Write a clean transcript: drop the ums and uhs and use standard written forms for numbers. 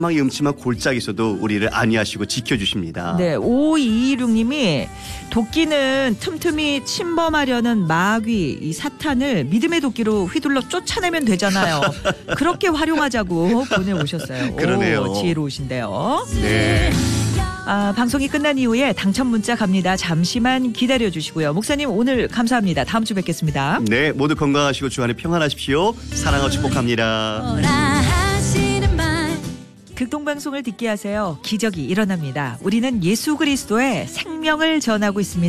사망의 음침한 골짜기에서도 우리를 안위하시고 지켜주십니다. 네, 5226님이 도끼는 틈틈이 침범하려는 마귀, 이 사탄을 믿음의 도끼로 휘둘러 쫓아내면 되잖아요. 그렇게 활용하자고 보내오셨어요. 그러네요. 오, 지혜로우신데요. 네. 방송이 끝난 이후에 당첨 문자 갑니다. 잠시만 기다려주시고요. 목사님 오늘 감사합니다. 다음 주 뵙겠습니다. 네, 모두 건강하시고 주 안에 평안하십시오. 사랑하고 축복합니다. 극동방송을 듣게 하세요. 기적이 일어납니다. 우리는 예수 그리스도의 생명을 전하고 있습니다.